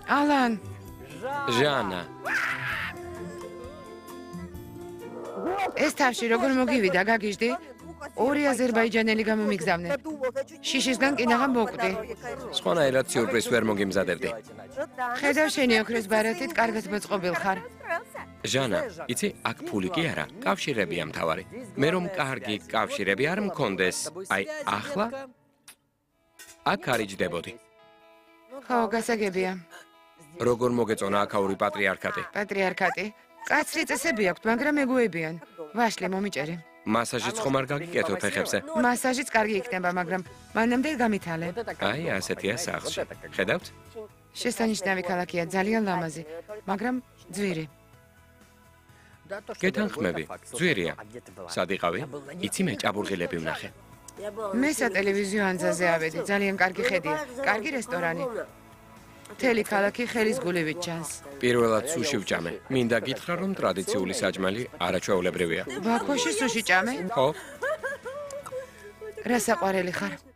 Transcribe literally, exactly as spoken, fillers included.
ალან. ჟანა. ეს თავში როგორ მოგივიდა, გაგიჟდი? ორი აზერბაიჯანელი გამომიგზავნე. შიშისგან კიდაღა მოკვდი. სხვანაირად სიურპრიზს ვერ მოგიმზადებდი. ხედავ შენი ოქროს ბარათით, კარგად მოწყობილ ხარ. ჟანა, იცი, აქ ფული კი არა, კავშირებია მთავარი. მე რომ კარგი კავშირები არ მქონდეს, აი ახლა აქ არიჯდებოდი. ხო, გასაგებია. როგორ მოგეწონა აქაური პატრიარქატი? პატრიარქატი. კაცრი წესები აქვთ, მაგრამ ეგუებიან. ვაშლი მომიჭერი. მასაჟიც ხომ არ გაგიკეთო ფეხებზე? მასაჟიც კარგი იქნება, მაგრამ მანამდე გამითალე. აი, ასეთია სახლში. ხედავთ? შესანიშნავი ქალაქია, ძალიან ლამაზი, მაგრამ ძვირი. გეთანხმები, ძვირია. სად იყავი? იცი, მე ჭაბურღილები ვნახე. მე სატელევიზიო ანძაზე ავედი, ძალიან კარგი ხედია, კარგი რესტორანი. მთელი ქალაქი ხელის გულივით ჩანს. პირველად სუში ვჭამე. მინდა გითხრა, რომ ტრადიციული საჭმელი არაჩვეულებრივია. ბაქოში სუში ჭამე? ხო? რა საყვარელი ხარ?